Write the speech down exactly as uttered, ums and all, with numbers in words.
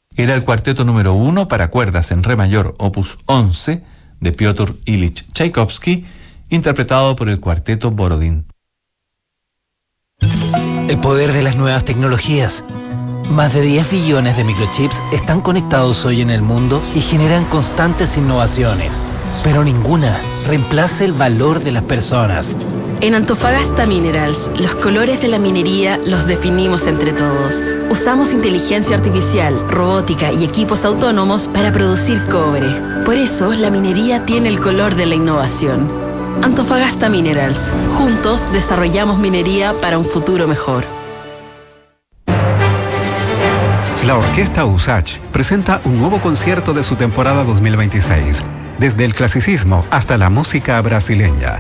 Era el cuarteto número uno para cuerdas en re mayor, opus once, de Piotr Ilich Tchaikovsky, interpretado por el cuarteto Borodín. El poder de las nuevas tecnologías. Más de diez billones de microchips están conectados hoy en el mundo y generan constantes innovaciones, pero ninguna reemplaza el valor de las personas. En Antofagasta Minerals, los colores de la minería los definimos entre todos. Usamos inteligencia artificial, robótica y equipos autónomos para producir cobre. Por eso, la minería tiene el color de la innovación. Antofagasta Minerals. Juntos desarrollamos minería para un futuro mejor. La Orquesta USACH presenta un nuevo concierto de su temporada dos mil veintiséis, desde el clasicismo hasta la música brasileña.